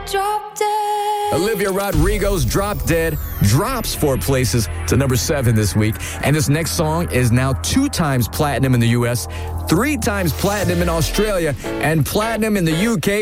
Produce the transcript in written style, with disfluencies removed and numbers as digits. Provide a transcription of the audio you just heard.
Drop Dead. Olivia Rodrigo's Drop Dead drops 4 places to number 7 this week. And this next song is now 2 times platinum in the U.S., 3 times platinum in Australia, and platinum in the U.K.